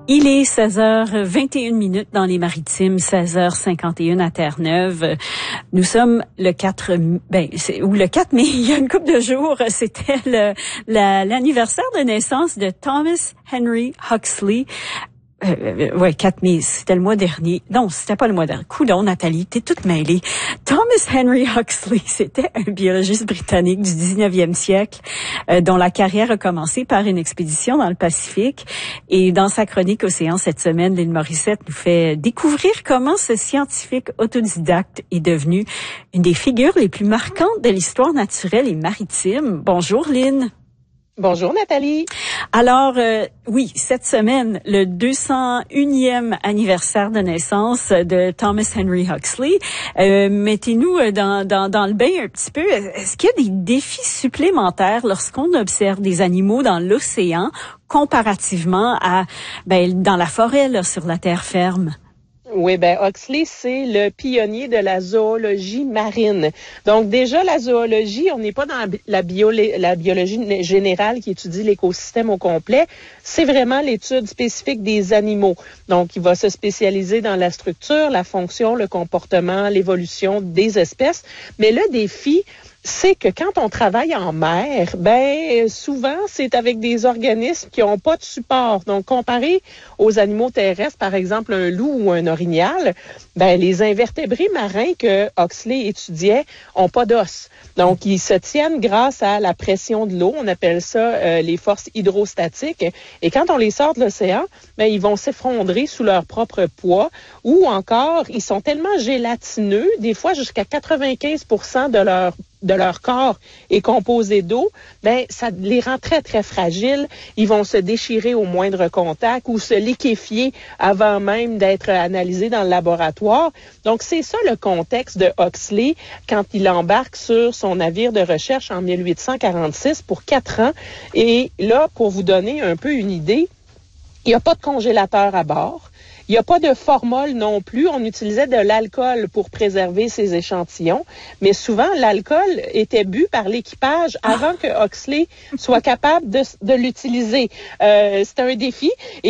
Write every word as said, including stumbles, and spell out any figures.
Il est seize heures vingt et une minutes dans les Maritimes, seize heures cinquante et une à Terre-Neuve. Nous sommes le quatre, ben, c'est, ou le quatre mai, il y a une couple de jours, c'était le, la, l'anniversaire de naissance de Thomas Henry Huxley. Euh, ouais, quatre mai, c'était le mois dernier. Non, c'était pas le mois dernier. Coudon, Nathalie, t'es toute mêlée. Thomas Henry Huxley, c'était un biologiste britannique du dix-neuvième siècle, euh, dont la carrière a commencé par une expédition dans le Pacifique. Et dans sa chronique Océan cette semaine, Lynn Morissette nous fait découvrir comment ce scientifique autodidacte est devenu une des figures les plus marquantes de l'histoire naturelle et maritime. Bonjour, Lynn. Bonjour Nathalie. Alors, euh, oui, cette semaine, le deux cent unième anniversaire de naissance de Thomas Henry Huxley. Euh, mettez-nous dans, dans, dans le bain un petit peu. Est-ce qu'il y a des défis supplémentaires lorsqu'on observe des animaux dans l'océan comparativement à ben, dans la forêt, là, sur la terre ferme? Oui, ben Huxley, c'est le pionnier de la zoologie marine. Donc déjà, la zoologie, on n'est pas dans la, bio, la biologie générale qui étudie l'écosystème au complet. C'est vraiment l'étude spécifique des animaux. Donc, il va se spécialiser dans la structure, la fonction, le comportement, l'évolution des espèces. Mais le défi, c'est que quand on travaille en mer, ben souvent c'est avec des organismes qui n'ont pas de support. Donc comparé aux animaux terrestres, par exemple un loup ou un orignal, ben les invertébrés marins que Huxley étudiait ont pas d'os. Donc ils se tiennent grâce à la pression de l'eau. On appelle ça euh, les forces hydrostatiques. Et quand on les sort de l'océan, ben ils vont s'effondrer sous leur propre poids. Ou encore, ils sont tellement gélatineux, des fois jusqu'à quatre-vingt-quinze pour cent de leur de leur corps est composé d'eau, ben ça les rend très, très fragiles. Ils vont se déchirer au moindre contact ou se liquéfier avant même d'être analysés dans le laboratoire. Donc, c'est ça le contexte de Huxley quand il embarque sur son navire de recherche en mille huit cent quarante-six pour quatre ans. Et là, pour vous donner un peu une idée, il n'y a pas de congélateur à bord. Il n'y a pas de formol non plus. On utilisait de l'alcool pour préserver ces échantillons. Mais souvent, l'alcool était bu par l'équipage avant que Huxley soit capable de, de l'utiliser. Euh, c'était un défi. Et